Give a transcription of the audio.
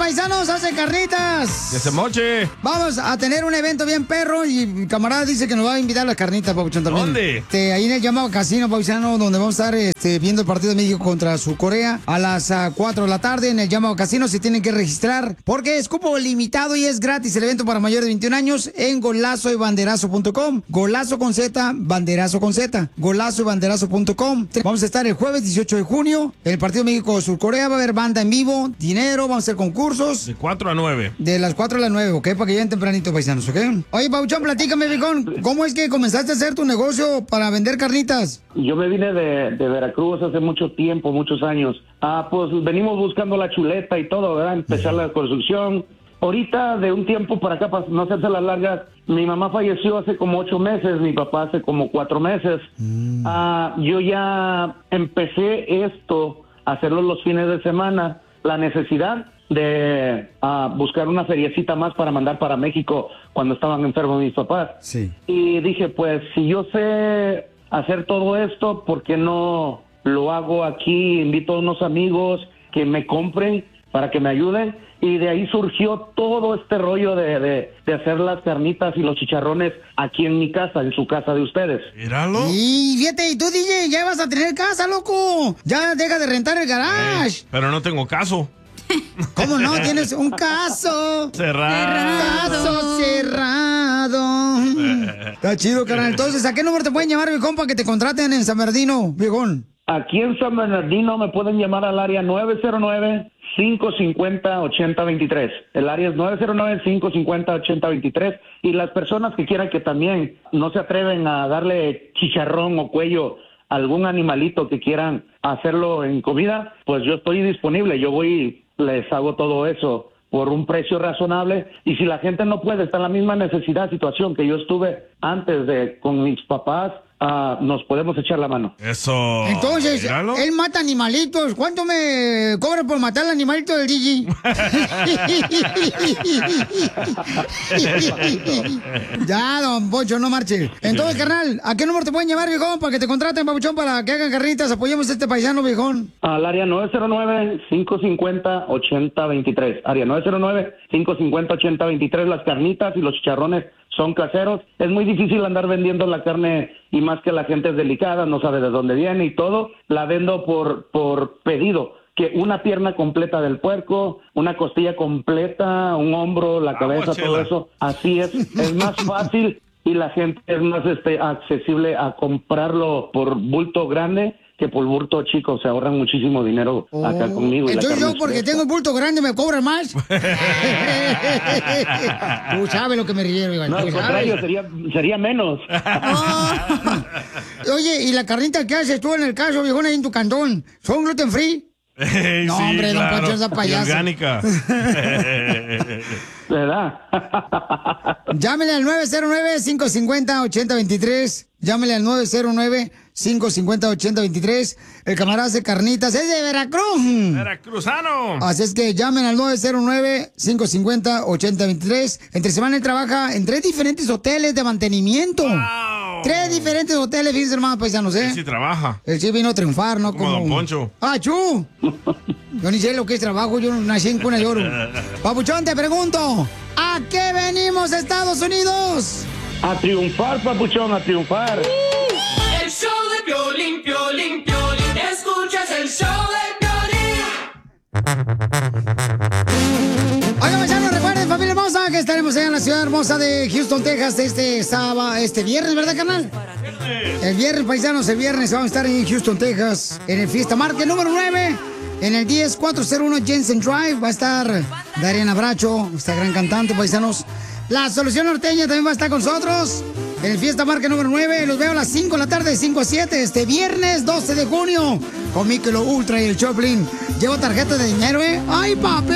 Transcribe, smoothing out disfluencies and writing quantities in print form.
paisanos, hace carnitas. ¡Que se moche! Vamos a tener un evento bien perro y mi camarada dice que nos va a invitar a las carnitas, Pabuchón, también. ¿Dónde? Ahí en el llamado Casino, paisano, donde vamos a estar viendo el partido de México contra Surcorea a las 4 de la tarde en el llamado Casino. Se tienen que registrar porque es cupo limitado y es gratis el evento para mayores de 21 años en golazoybanderazo.com. Golazo con Z, banderazo con Z. Golazoybanderazo.com. Vamos a estar el jueves 18 de junio en el partido México-Surcorea. Va a haber banda en vivo, dinero, vamos a hacer concursos. De 4 a 9. De las 4 a las 9, ¿ok? Para que lleguen tempranito, paisanos, ¿ok? Oye, Pabuchón, platícame, viejón, ¿cómo es que comenzaste a hacer tu negocio para vender carnitas? Yo me vine de Veracruz hace mucho tiempo, muchos años. Pues venimos buscando la chuleta y todo, ¿verdad? Empezar la construcción. Ahorita, de un tiempo para acá, para no hacerse las largas, mi mamá falleció hace como 8 meses, mi papá hace como 4 meses. Yo ya empecé esto, a hacerlo los fines de semana. La necesidad de buscar una feriecita más para mandar para México cuando estaban enfermos mis papás. Sí. Y dije, pues, si yo sé hacer todo esto, ¿por qué no lo hago aquí? Invito a unos amigos que me compren para que me ayuden. Y de ahí surgió todo este rollo de hacer las carnitas y los chicharrones aquí en mi casa, en su casa de ustedes. Míralo. Y fíjate, y tú, DJ, ya vas a tener casa, loco. Ya deja de rentar el garage. Pero no tengo caso. ¿Cómo no? Tienes un caso. Cerrado. Caso cerrado. Está chido, carnal. Entonces, ¿a qué número te pueden llamar, viejón, para que te contraten en San Bernardino, viejón? Aquí en San Bernardino me pueden llamar al área 909-550-8023. El área es 909-550-8023. Y las personas que quieran que también no se atreven a darle chicharrón o cuello a algún animalito que quieran hacerlo en comida, pues yo estoy disponible. Yo voy, les hago todo eso por un precio razonable. Y si la gente no puede, está en la misma necesidad, situación que yo estuve antes con mis papás, nos podemos echar la mano. Eso. Entonces, Míralo. él mata animalitos. ¿Cuánto me cobra por matar al animalito del DJ? Ya, don Poncho, no marche. Entonces, carnal, ¿a qué número te pueden llamar, viejón, para que te contraten, papuchón, para que hagan carnitas? Apoyemos a este paisano, viejón. Al área 909-550-8023. Área 909-550-8023. Las carnitas y los chicharrones son caseros. Es muy difícil andar vendiendo la carne, y más que la gente es delicada, no sabe de dónde viene y todo. La vendo por pedido, que una pierna completa del puerco, una costilla completa, un hombro, la cabeza, todo eso. Así es más fácil y la gente es más accesible a comprarlo por bulto grande que por bulto chico. Se ahorran muchísimo dinero acá conmigo. Entonces yo, porque tengo el bulto grande, ¿me cobran más? Tú sabes lo que me rieron, Iván. No, al contrario, sería menos. Oye, ¿y la carnita que haces tú en el caso, viejón, ahí en tu cantón, son gluten free? No, sí, hombre, don claro. Poncho, esa Y payasa. orgánica. ¿Verdad? Llámele al 909-550-8023. Llámele al 909-550-8023. El camarada hace carnitas. ¡Es de Veracruz! ¡Veracruzano! Así es que llamen al 909-550-8023. Entre semana él trabaja en 3 diferentes hoteles de mantenimiento. ¡Wow! 3 diferentes hoteles, fíjense, hermanos paisanos, ¿eh? Él sí trabaja. Él sí vino a triunfar, ¿no? Como don Poncho. ¡Ah, chu! Yo ni sé lo que es trabajo, yo nací en cuna de oro. Papuchón, te pregunto, ¿a qué venimos, Estados Unidos? A triunfar, papuchón, a triunfar. El show de Piolín, Piolín, Piolín. Escuchas el show de Piolín. Oigan, paisanos, recuerden, familia hermosa, que estaremos allá en la ciudad hermosa de Houston, Texas, este viernes, ¿verdad, carnal? El viernes, paisanos, el viernes vamos a estar en Houston, Texas, en el Fiesta Market número 9, en el 10401 Jensen Drive. Va a estar Dariana Bracho, esta gran cantante, paisanos. La Solución Norteña también va a estar con nosotros en el Fiesta Market número 9. Los veo a las 5 de la tarde, de 5 a 7, este viernes 12 de junio, con Michelob Ultra y el Choplin. Llevo tarjeta de dinero, ¿eh? ¡Ay, papi!